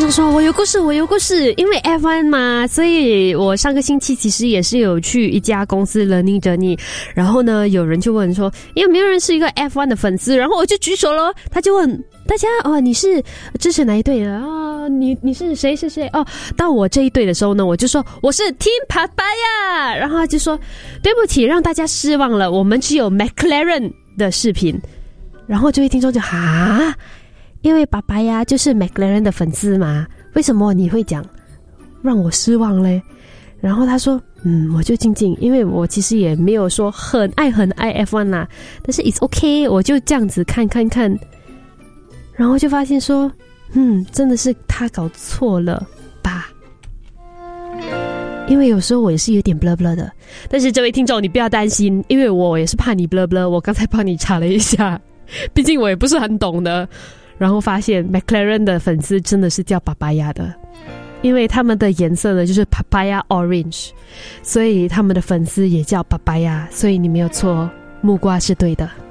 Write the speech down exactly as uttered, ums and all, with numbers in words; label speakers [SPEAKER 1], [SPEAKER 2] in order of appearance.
[SPEAKER 1] 众说我有故事我有故事，因为 F 一 嘛，所以我上个星期其实也是有去一家公司 learning journey， 然后呢有人就问说有没有人是一个 F 一 的粉丝，然后我就举手了，他就问大家哦，你是支持哪一队的啊、哦？你你是谁谁谁？哦，到我这一队的时候呢，我就说我是 Team Papaya， 然后他就说对不起，让大家失望了，我们只有 McLaren 的视频。然后这位听众就哈，因为Papaya就是 McLaren 的粉丝嘛，为什么你会讲让我失望嘞？然后他说嗯，我就静静，因为我其实也没有说很爱很爱 F 一 啦，但是 it's okay， 我就这样子看看看。然后就发现说嗯，真的是他搞错了吧，因为有时候我也是有点 blah blah 的。但是这位听众你不要担心，因为我也是怕你 blah blah， 我刚才帮你查了一下，毕竟我也不是很懂的，然后发现 McLaren 的粉丝真的是叫 Papaya 的，因为他们的颜色呢就是 Papaya Orange， 所以他们的粉丝也叫 Papaya， 所以你没有错，木瓜是对的。